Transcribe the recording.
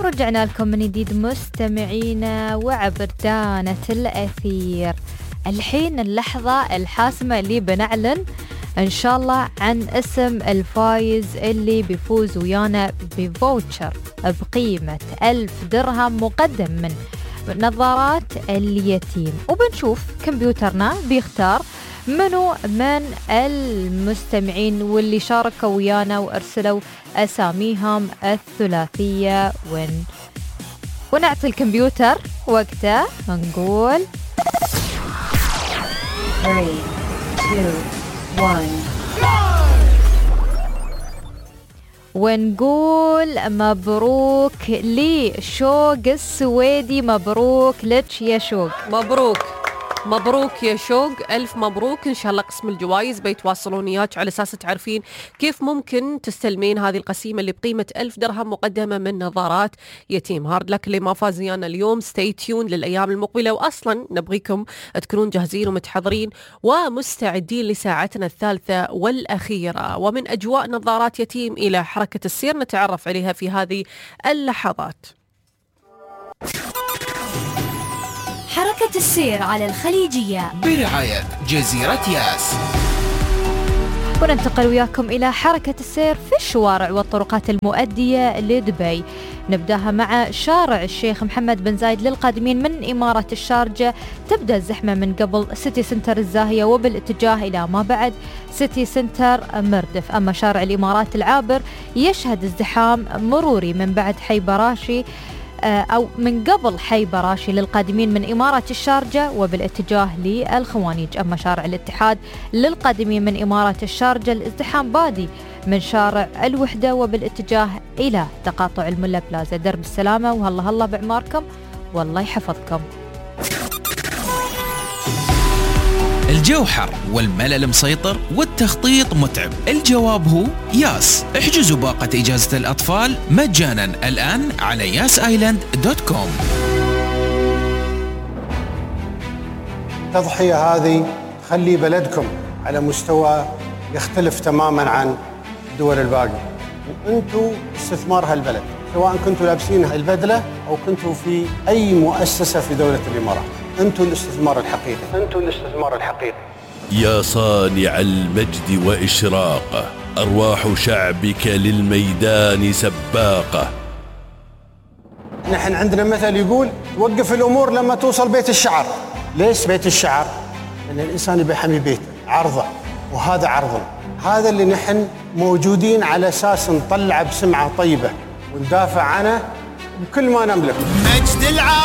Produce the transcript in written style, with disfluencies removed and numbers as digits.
رجعنا لكم من جديد مستمعينا وعبر دانة الأثير. الحين اللحظة الحاسمة اللي بنعلن إن شاء الله عن اسم الفايز اللي بيفوز ويانا بفوتشر بقيمة 1000 درهم مقدم من نظارات اليتيم، وبنشوف كمبيوترنا بيختار منو من المستمعين واللي شاركوا ويانا وأرسلوا أساميهم الثلاثية ونعطي الكمبيوتر وقته ونقول 3 2 1 ونقول مبروك لشوق السويدي. مبروك لك يا شوق. مبروك يا شوق، ألف مبروك. إن شاء الله قسم الجوائز بيتواصلون وياك على أساس تعرفين كيف ممكن تستلمين هذه القسيمة اللي بقيمة 1000 درهم مقدمة من نظارات يتيم. هارد لك اللي ما فاز ويانا اليوم. ستي تيون للأيام المقبلة، وأصلا نبغيكم تكونون جاهزين ومتحضرين ومستعدين لساعتنا الثالثة والأخيرة. ومن أجواء نظارات يتيم إلى حركة السير نتعرف عليها في هذه اللحظات. حركة السير على الخليجية برعاية جزيرة ياس. وننتقل وياكم إلى حركة السير في الشوارع والطرقات المؤدية لدبي. نبداها مع شارع الشيخ محمد بن زايد للقادمين من إمارة الشارجة. تبدأ الزحمة من قبل سيتي سنتر الزاهية وبالاتجاه إلى ما بعد سيتي سنتر مردف. أما شارع الإمارات العابر يشهد ازدحام مروري من بعد حي براشي أو من قبل حي براشي للقادمين من إمارة الشارجة وبالاتجاه للخوانيج. أما شارع الاتحاد للقادمين من إمارة الشارجة الازدحام بادي من شارع الوحدة وبالاتجاه إلى تقاطع الملا بلازا. درب السلامة وهلا بعماركم والله يحفظكم. الجو حر والملل مسيطر والتخطيط متعب. الجواب هو ياس. احجزوا باقة إجازة الأطفال مجانا الآن على yasisland.com. التضحية هذه تخلي بلدكم على مستوى يختلف تماما عن الدول الباقية، وانتم استثمار هالبلد، سواء كنتوا لابسين البدلة أو كنتوا في أي مؤسسة في دولة الإمارات. أنتم الاستثمار الحقيقي. يا صانع المجد وإشراقه، أرواح شعبك للميدان سباقة. نحن عندنا مثل يقول توقف الأمور لما توصل بيت الشعر. ليش بيت الشعر؟ لأن الإنسان يبي يحمي بيته، عرضه، وهذا عرضنا. هذا اللي نحن موجودين على أساس نطلع بسمعة طيبة وندافع عنه بكل ما نملك.